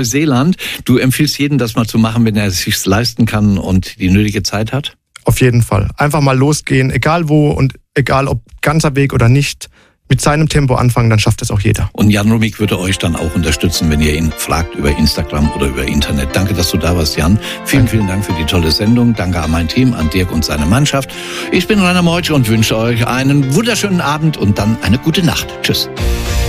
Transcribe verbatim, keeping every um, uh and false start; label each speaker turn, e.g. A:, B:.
A: Neuseeland. Du empfiehlst jedem, das mal zu machen, wenn er es sich leisten kann und die nötige Zeit hat?
B: Auf jeden Fall. Einfach mal losgehen, egal wo und egal ob ganzer Weg oder nicht. Mit seinem Tempo anfangen, dann schafft es auch jeder.
A: Und Jan Rumig würde euch dann auch unterstützen, wenn ihr ihn fragt über Instagram oder über Internet. Danke, dass du da warst, Jan. Vielen, vielen Dank für die tolle Sendung. Danke an mein Team, an Dirk und seine Mannschaft. Ich bin Rainer Meutsch und wünsche euch einen wunderschönen Abend und dann eine gute Nacht. Tschüss.